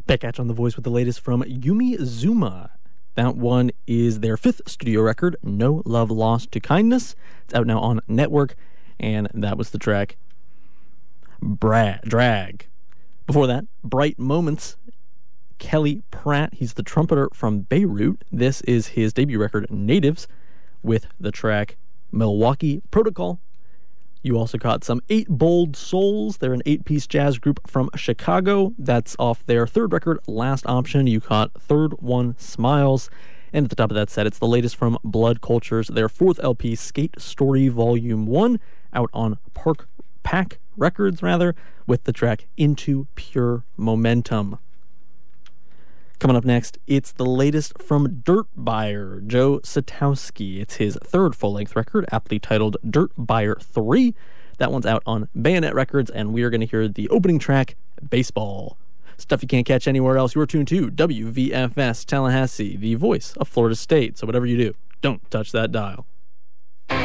Back at you on The Voice with the latest from Yumi Zuma. That one is their 5th studio record, No Love Lost to Kindness. It's out now on Network, and that was the track Drag. Before that, Bright Moments, Kelly Pratt. He's the trumpeter from Beirut. This is his debut record, Natives, with the track Milwaukee Protocol. You also caught some 8 Bold Souls. They're an 8-piece jazz group from Chicago. That's off their 3rd record, Last Option. You caught Third One Smiles. And at the top of that set, it's the latest from Blood Cultures, their 4th LP, Skate Story Volume 1, out on Pack Records, with the track Into Pure Momentum. Coming up next, it's the latest from Dirt Buyer, Joe Satowski. It's his 3rd full-length record, aptly titled Dirt Buyer 3. That one's out on Bayonet Records, and we are going to hear the opening track, Baseball. Stuff you can't catch anywhere else. You're tuned to WVFS Tallahassee, the voice of Florida State. So whatever you do, don't touch that dial.